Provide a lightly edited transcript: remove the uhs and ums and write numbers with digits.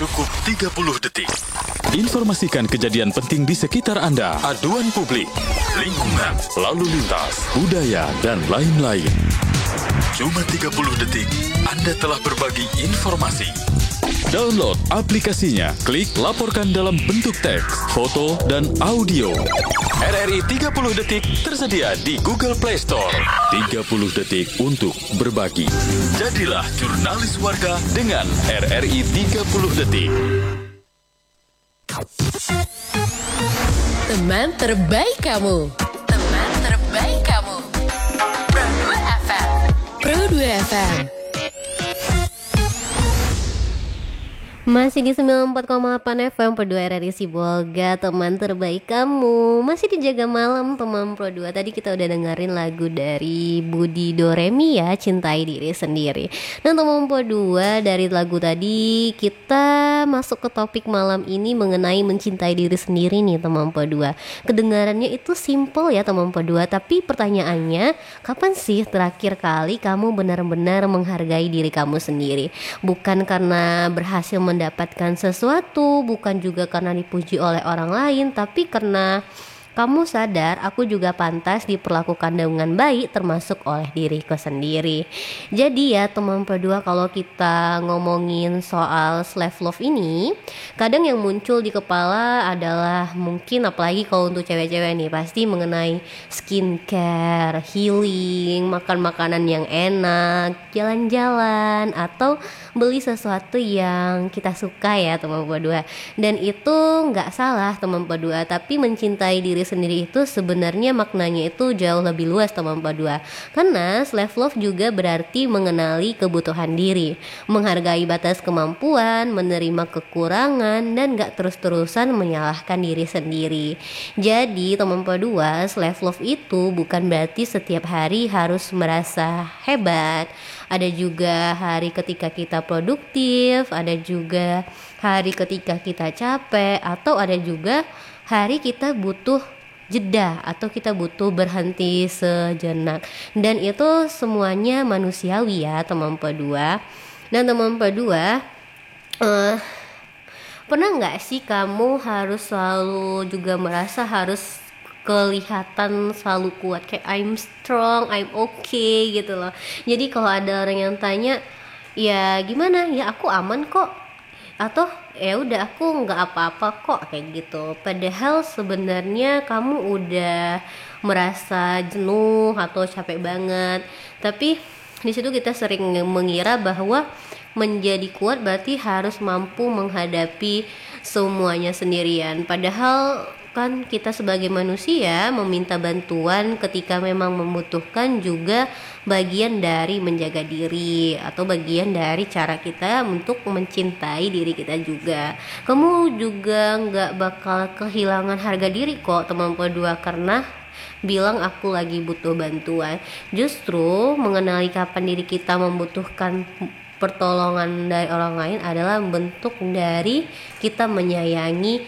Cukup 30 detik. Informasikan kejadian penting di sekitar Anda, aduan publik, lingkungan, lalu lintas, budaya, dan lain-lain. Cuma 30 detik, Anda telah berbagi informasi. Download aplikasinya, klik laporkan dalam bentuk teks, foto, dan audio. RRI 30 detik tersedia di Google Play Store. 30 detik untuk berbagi. Jadilah jurnalis warga dengan RRI 30 detik. Teman terbaik kamu. Teman terbaik kamu. Pro 2 FM. Pro 2 FM. Masih di 94,8 FM Pro 2 RRI Sibolga, teman terbaik kamu. Masih dijaga malam teman Pro 2. Tadi kita udah dengerin lagu dari Budi Doremi ya, Cintai Diri Sendiri. Nah teman Pro 2, dari lagu tadi kita masuk ke topik malam ini mengenai mencintai diri sendiri nih teman Pro 2. Kedengarannya itu simple ya teman Pro 2, tapi pertanyaannya, kapan sih terakhir kali kamu benar-benar menghargai diri kamu sendiri? Bukan karena berhasil mendapatkan sesuatu, bukan juga karena dipuji oleh orang lain, tapi karena kamu sadar aku juga pantas diperlakukan dengan baik, termasuk oleh diriku sendiri. Jadi ya teman berdua, kalau kita ngomongin soal self love ini, kadang yang muncul di kepala adalah mungkin, apalagi kalau untuk cewek-cewek nih, pasti mengenai skincare, healing, makan makanan yang enak, jalan-jalan, atau beli sesuatu yang kita suka ya teman berdua. Dan itu nggak salah teman berdua, tapi mencintai diri sendiri itu sebenarnya maknanya itu jauh lebih luas teman berdua. Karena self love juga berarti mengenali kebutuhan diri, menghargai batas kemampuan, menerima kekurangan, dan gak terus-terusan menyalahkan diri sendiri. Jadi teman berdua, self love itu bukan berarti setiap hari harus merasa hebat. Ada juga hari ketika kita produktif, ada juga hari ketika kita capek, atau ada juga hari kita butuh jeda atau kita butuh berhenti sejenak. Dan itu semuanya manusiawi ya teman berdua. Dan teman berdua, pernah nggak sih kamu harus selalu juga merasa harus kelihatan selalu kuat, kayak I'm strong, I'm okay gitu loh. Jadi kalau ada orang yang tanya, ya gimana, ya aku aman kok, atau ya udah aku nggak apa-apa kok, kayak gitu. Padahal sebenarnya kamu udah merasa jenuh atau capek banget. Tapi di situ kita sering mengira bahwa menjadi kuat berarti harus mampu menghadapi semuanya sendirian. Padahal kan kita sebagai manusia meminta bantuan ketika memang membutuhkan juga bagian dari menjaga diri, atau bagian dari cara kita untuk mencintai diri kita juga. Kamu juga nggak bakal kehilangan harga diri kok teman berdua karena bilang aku lagi butuh bantuan. Justru mengenali kapan diri kita membutuhkan pertolongan dari orang lain adalah bentuk dari kita menyayangi